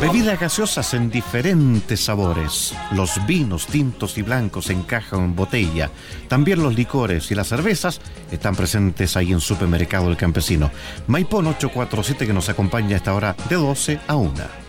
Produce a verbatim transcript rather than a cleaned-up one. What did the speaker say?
Bebidas gaseosas en diferentes sabores. Los vinos tintos y blancos en caja o en botella. También los licores y las cervezas están presentes ahí en Supermercado El Campesino. Maipón ocho cuatro siete, que nos acompaña a esta hora de doce a una.